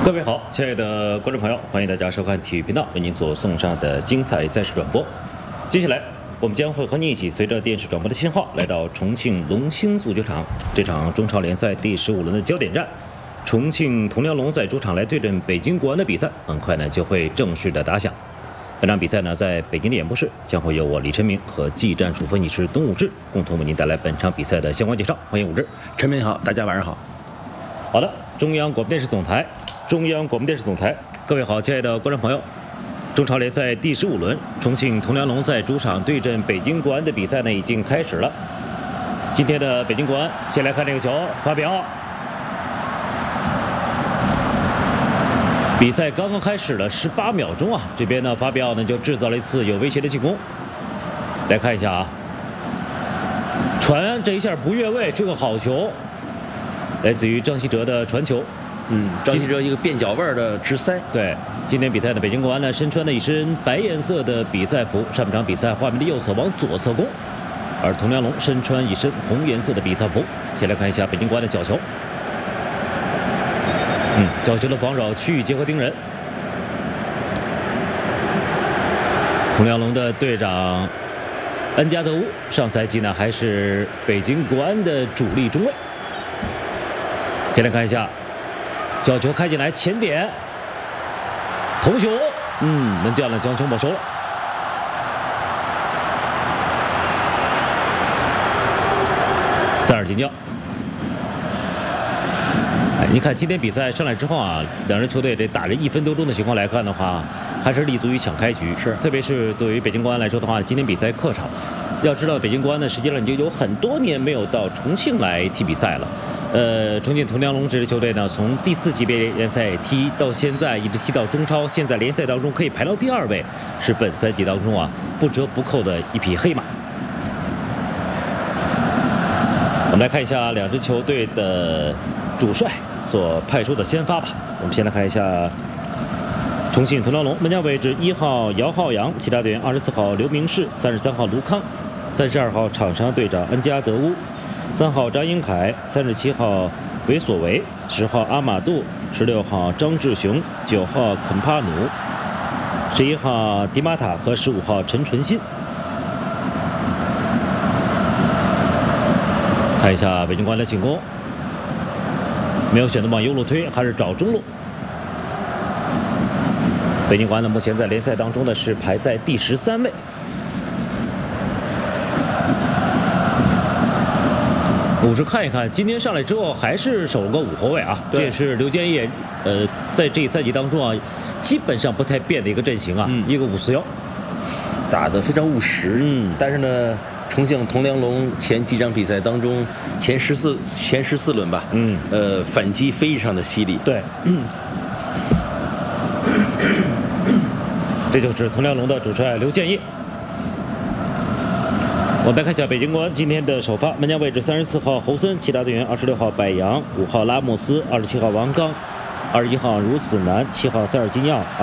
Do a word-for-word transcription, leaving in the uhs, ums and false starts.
各位好，亲爱的观众朋友，欢迎大家收看体育频道为您所送上的精彩赛事转播。接下来，我们将会和您一起随着电视转播的信号，来到重庆龙兴足球场。这场中超联赛第十五轮的焦点战，重庆铜梁龙在主场来对阵北京国安的比赛，很快呢就会正式的打响。本场比赛呢，在北京的演播室将会由我李晨明和技战术分析师董武志共同为您带来本场比赛的相关介绍。欢迎武志。 陈明好，大家晚上好。 好的，中央广播电视总台。中央广播电视总台，各位好，亲爱的观众朋友，中超联赛第十五轮，重庆铜梁龙在主场对阵北京国安的比赛呢已经开始了。今天的北京国安，先来看这个球，发表。比赛刚刚开始了十八秒钟啊，这边呢发表呢就制造了一次有威胁的进攻。来看一下啊，传这一下不越位，这个好球，来自于张稀哲的传球。 嗯，张稀哲一个变脚味的直塞。 对，今天比赛的北京国安呢，身穿的一身白颜色的比赛服，上半场比赛画面的右侧往左侧攻，而铜梁龙身穿一身红颜色的比赛服。先来看一下北京国安的角球，嗯，角球的防守区域结合盯人。铜梁龙的队长恩加德乌，上赛季呢还是北京国安的主力中卫。先来看一下。角球开进来，前点，头球，嗯，门将呢将球没收了。塞尔金将，哎，你看今天比赛上来之后啊，两支球队这打着一分多钟的情况来看的话，还是立足于抢开局。 是， 特别是对于北京国安来说的话，今天比赛客场，要知道北京国安呢，实际上已经有很多年没有到重庆来踢比赛了。呃，重庆铜梁龙这支球队呢，从第四级别联赛踢到现在，一直踢到中超，现在联赛当中可以排到第二位，是本赛季当中啊不折不扣的一匹黑马。我们来看一下两支球队的主帅所派出的先发吧。我们先来看一下重庆铜梁龙门将位置：一号姚浩洋，其他队员二十四号刘明世，三十三号卢康，三十二号场上队长恩加德乌。三号张英凯，三十七号韦索维，十号阿马杜，十六号张志雄，九号肯帕努，十一号迪马塔和十五号陈纯新。看一下北京国安的进攻，没有选择往右路推，还是找中路。北京国安呢，目前在联赛当中呢是排在第十三位。我是看一看，今天上来之后还是守个五后卫啊，这也是刘建业呃在这一赛季当中啊，基本上不太变的一个阵型啊，嗯、一个五四幺， 打得非常务实。嗯，但是呢，重庆铜梁龙前几场比赛当中，前十四前十四轮吧，嗯，呃，反击非常的犀利。 对，嗯，这就是铜梁龙的主帅刘建业。我们来看一下北京国安今天的首发门将位置：三十四号侯森，其他队员二十六号柏杨，五号拉莫斯，二十七号王刚，二十一号孺子南，七号塞尔金耀。